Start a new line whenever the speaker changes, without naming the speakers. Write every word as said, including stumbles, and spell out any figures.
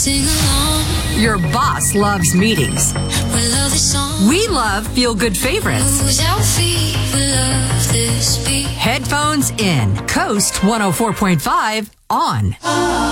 sing along.
Your boss loves meetings.
We love this song.
We love feel-good favorites.
Who's our feet? We love this beat.
Headphones in. Coast one oh four point five on.